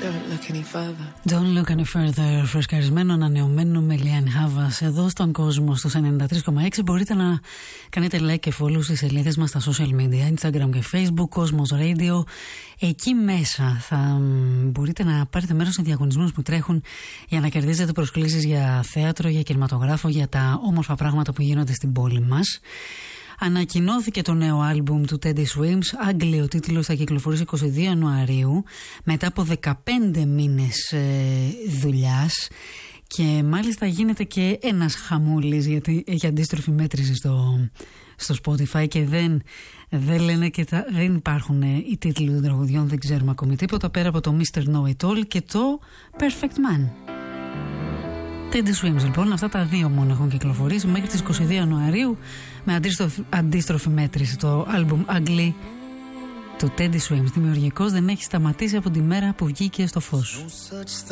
Don't look any further. Φρεσκαρισμένο, ανανεωμένο με Lianne Havas εδώ στον κόσμο στους 93,6. Μπορείτε να κάνετε like και follow στις σελίδες μας στα social media, Instagram και Facebook, Cosmos Radio. Εκεί μέσα θα μπορείτε να πάρετε μέρος σε διαγωνισμούς που τρέχουν για να κερδίζετε προσκλήσεις για θέατρο, για κινηματογράφο, για τα όμορφα πράγματα που γίνονται στην πόλη μας. Ανακοινώθηκε το νέο άλμπουμ του Teddy Swims, άγγλιο τίτλος, θα κυκλοφορήσει 22 Ιανουαρίου μετά από 15 μήνες δουλειάς, και μάλιστα γίνεται και ένας χαμούλης για αντίστροφη μέτρηση στο Spotify και δεν λένε και δεν υπάρχουν οι τίτλοι των τραγουδιών, δεν ξέρουμε ακόμη τίποτα πέρα από το Mr. Know It All και το Perfect Man. Teddy Swims, λοιπόν, αυτά τα δύο μόνο έχουν κυκλοφορήσει μέχρι τις 22 Ιανουαρίου με αντίστροφη μέτρηση. Το άλμπουμ Ugly του Teddy Swims, δημιουργικός, δεν έχει σταματήσει από τη μέρα που βγήκε στο φως.